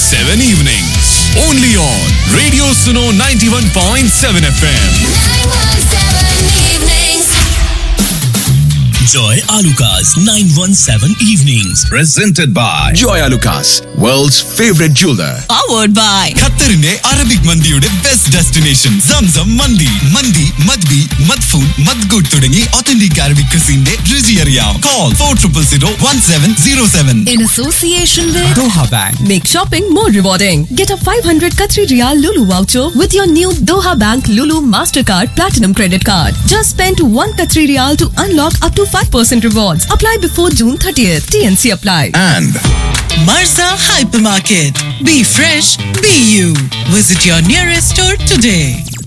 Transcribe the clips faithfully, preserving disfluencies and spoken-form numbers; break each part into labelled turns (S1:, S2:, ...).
S1: seven evenings. Only on Radio Suno ninety-one point seven F M.
S2: nine one seven evenings.
S3: Joy Alucas nine one seven evenings.
S1: Presented by Joy Alucas, world's favorite jeweler.
S4: Powered by
S5: ഖത്തറിന്റെ Arabic മന്തിയുടെ best destination Zamzam മന്തി. മന്തി മദ്ബി മദ്ഫൂൻ മദ്ഗൂട്ട് തുടങ്ങി authentic Arabic ക്രിസിന്റെ രുചി അറിയാം. Call four zero zero one seven zero seven.
S4: in association with
S5: Doha Bank.
S4: Make shopping more rewarding. Get a five hundred Qatari Riyal Lulu voucher with your new Doha Bank Lulu Mastercard Platinum Credit Card. Just spend one Qatari Riyal to unlock up to five percent rewards. Apply before June thirtieth. T N C apply.
S1: And
S6: Marza Hypermarket. Be fresh, be you. Visit your nearest store today.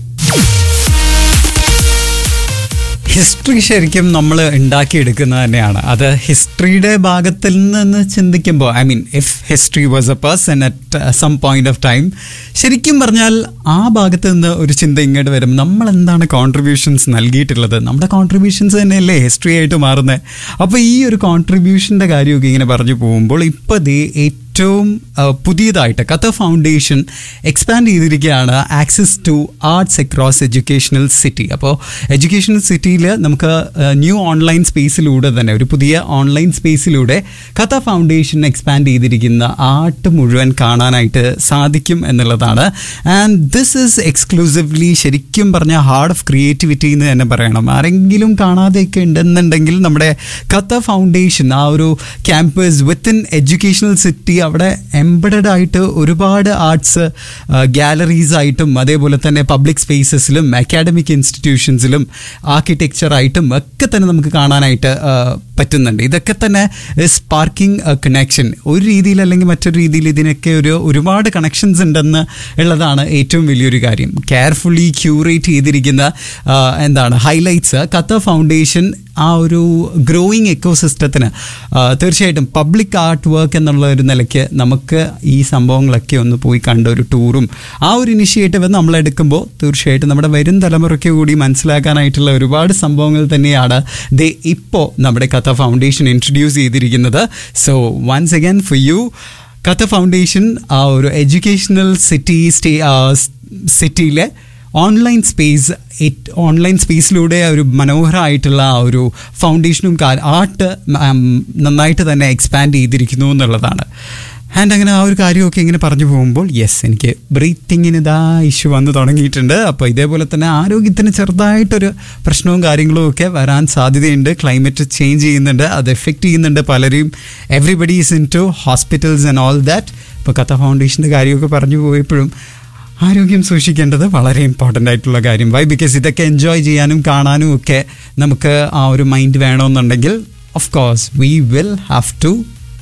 S7: History ശരിക്കും നമ്മൾ ഉണ്ടാക്കിയെടുക്കുന്നത് തന്നെയാണ്. അത് ഹിസ്റ്ററിയുടെ ഭാഗത്തിൽ നിന്ന് ചിന്തിക്കുമ്പോൾ, I mean if history was A person at some point of time, ശരിക്കും പറഞ്ഞാൽ ആ ഭാഗത്ത് നിന്ന് ഒരു ചിന്ത ഇങ്ങോട്ട് വരും. നമ്മൾ എന്താണ് കോൺട്രിബ്യൂഷൻസ് നൽകിയിട്ടുള്ളത്? നമ്മുടെ കോൺട്രിബ്യൂഷൻസ് തന്നെയല്ലേ ഹിസ്റ്ററി ആയിട്ട് മാറുന്നത്. അപ്പോൾ ഈ ഒരു കോൺട്രിബ്യൂഷൻ്റെ കാര്യമൊക്കെ ഇങ്ങനെ പറഞ്ഞു പോകുമ്പോൾ ഇപ്പോൾ ദേ ഏറ്റവും പുതിയതായിട്ട് ഖത്തർ ഫൗണ്ടേഷൻ എക്സ്പാൻഡ് ചെയ്തിരിക്കുകയാണ് access to arts across educational city. അപ്പോൾ എഡ്യൂക്കേഷണൽ സിറ്റിയിൽ നമുക്ക് ന്യൂ ഓൺലൈൻ സ്പേസിലൂടെ തന്നെ ഒരു പുതിയ ഓൺലൈൻ സ്പേസിലൂടെ ഖത്തർ ഫൗണ്ടേഷൻ എക്സ്പാൻഡ് ചെയ്തിരിക്കുന്ന ആർട്ട് മുഴുവൻ കാണാനായിട്ട് സാധിക്കും എന്നുള്ളതാണ്. ആൻഡ് ദിസ് ഈസ് എക്സ്ക്ലൂസീവ്ലി ശരിക്കും പറഞ്ഞാൽ ഹാർഡ് ഓഫ് ക്രിയേറ്റിവിറ്റി എന്ന് തന്നെ പറയണം. ആരെങ്കിലും കാണാതെയൊക്കെ ഉണ്ടെന്നുണ്ടെങ്കിൽ നമ്മുടെ ഖത്തർ ഫൗണ്ടേഷൻ ആ ഒരു ക്യാമ്പസ് വിത്തിൻ എഡ്യൂക്കേഷണൽ സിറ്റി അവിടെ എംബഡഡ് ആയിട്ട് ഒരുപാട് ആർട്സ് ഗാലറീസ് ആയിട്ടും അതേപോലെ തന്നെ പബ്ലിക് സ്പേസസിലും അക്കാഡമിക് ഇൻസ്റ്റിറ്റ്യൂഷൻസിലും ആർക്കിടെക്ചറായിട്ടും ഒക്കെ തന്നെ നമുക്ക് കാണാനായിട്ട് പറ്റുന്നുണ്ട്. ഇതൊക്കെ തന്നെ സ്പാർക്കിംഗ് കണക്ഷൻ ഒരു രീതിയിൽ അല്ലെങ്കിൽ മറ്റൊരു രീതിയിൽ ഇതിനൊക്കെ ഒരു ഒരുപാട് കണക്ഷൻസ് ഉണ്ടെന്ന് ഉള്ളതാണ് ഏറ്റവും വലിയൊരു കാര്യം. കെയർഫുള്ളി ക്യൂറേറ്റ് ചെയ്തിരിക്കുന്ന എന്താണ് ഹൈലൈറ്റ്സ് ഖത്തർ ഫൗണ്ടേഷൻ ആ ഒരു ഗ്രോയിങ് എക്കോസിസ്റ്റത്തിന് തീർച്ചയായിട്ടും പബ്ലിക് ആർട്ട് വർക്ക് എന്നുള്ള ഒരു നിലയ്ക്ക് നമുക്ക് ഈ സംഭവങ്ങളൊക്കെ ഒന്ന് പോയി കണ്ട ഒരു ടൂറും ആ ഒരു ഇനിഷ്യേറ്റീവ് നമ്മളെടുക്കുമ്പോൾ തീർച്ചയായിട്ടും നമ്മുടെ വരും തലമുറയ്ക്ക് കൂടി മനസ്സിലാക്കാനായിട്ടുള്ള ഒരുപാട് സംഭവങ്ങൾ തന്നെയാണ് ദേ ഇപ്പോൾ നമ്മുടെ ഖത്തർ ഫൗണ്ടേഷൻ ഇൻട്രൊഡ്യൂസ് ചെയ്തിരിക്കുന്നത്. So once again for you Qatar foundation ആ ഒരു എഡ്യൂക്കേഷണൽ സിറ്റി സ്റ്റേ സിറ്റിയിലെ ഓൺലൈൻ സ്പേസ് ഓൺലൈൻ സ്പേസിലൂടെ ഒരു മനോഹരമായിട്ടുള്ള ആ ഒരു ഫൗണ്ടേഷനും ആർട്ട് നന്നായിട്ട് തന്നെ എക്സ്പാൻഡ് ചെയ്തിരിക്കുന്നു എന്നുള്ളതാണ്. ആൻഡ് അങ്ങനെ ആ ഒരു കാര്യമൊക്കെ ഇങ്ങനെ പറഞ്ഞു പോകുമ്പോൾ യെസ് എനിക്ക് ബ്രീത്തിങ്ങിന് ഇതാ ഇഷ്യൂ വന്ന് തുടങ്ങിയിട്ടുണ്ട്. അപ്പോൾ ഇതേപോലെ തന്നെ ആരോഗ്യത്തിന് ചെറുതായിട്ടൊരു പ്രശ്നവും കാര്യങ്ങളും ഒക്കെ വരാൻ സാധ്യതയുണ്ട്. ക്ലൈമറ്റ് ചേഞ്ച് ചെയ്യുന്നുണ്ട്, അത് എഫക്റ്റ് ചെയ്യുന്നുണ്ട് പലരെയും. Everybody is in to hospitals and all that. ഇപ്പോൾ ഖത്തർ ഫൗണ്ടേഷൻ്റെ കാര്യമൊക്കെ പറഞ്ഞു പോയപ്പോഴും ആരോഗ്യം സൂക്ഷിക്കേണ്ടത് വളരെ ഇമ്പോർട്ടൻ്റ് ആയിട്ടുള്ള കാര്യം. വൈ ബിക്കോസ് ഇതൊക്കെ എൻജോയ് ചെയ്യാനും കാണാനും ഒക്കെ നമുക്ക് ആ ഒരു മൈൻഡ് വേണമെന്നുണ്ടെങ്കിൽ of course we will have to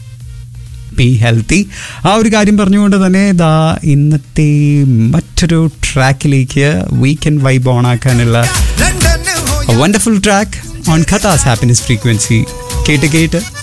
S7: be healthy. ആ ഒരു കാര്യം പറഞ്ഞുകൊണ്ട് തന്നെ ഇതാ ഇന്നത്തെ മറ്റൊരു ട്രാക്കിലേക്ക് വീക്കെൻഡ് വൈബ് ഓൺ ആക്കാനുള്ള wonderful track on ഖത്താസ് happiness frequency കേട്ട് കേട്ട്